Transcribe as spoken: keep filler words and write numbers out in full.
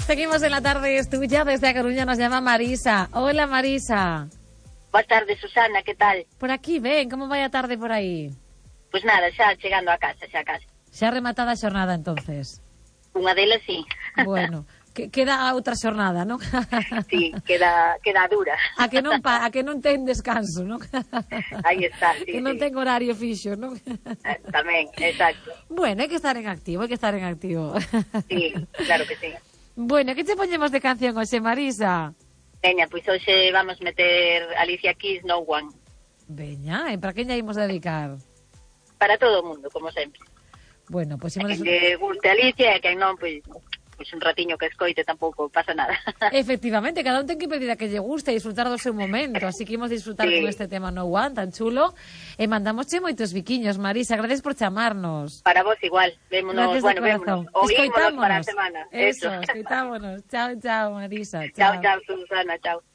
Seguimos en la tarde, es tuya. Desde A Coruña nos llama Marisa. Hola, Marisa. Boa tarde, Susana, que tal? Por aquí, ven, como vai a tarde por aí? Pois nada, xa chegando a casa, xa a casa. Xa rematada a xornada, entonces. Unha delas, sí. Bueno, que, queda a outra xornada, non? Sí, queda, queda dura. A que non pa, a que non ten descanso, non? Aí está, sí, que non sí. ten horario fixo, non? Tamén, exacto. Bueno, hai que estar en activo, hai que estar en activo. Sí, claro que sí. Bueno, que te poñemos de canción hoxe, Marisa? Veña, pois hoxe vamos meter Alicia Keys, No One. Veña, e para quen lla imos dedicar? Para todo o mundo, como sempre. Bueno, pois A imos... quen que guste Alicia e quen non, pois, pois un ratiño que escoite tampouco pasa nada. Efectivamente, cada un ten que pedir a que lle guste e disfrutar do seu momento, así que imos disfrutar Sí. con este tema No One tan chulo e mandamosche moitos biquiños, Marisa, gracias por chamarnos. Para vos igual, vémonos, Gracias de bueno, corazón. vémonos, oímonos para a Escoitámonos. semana. Eso, escoitámonos. Chao, chao, Marisa. Chao, chao, Susana, chao.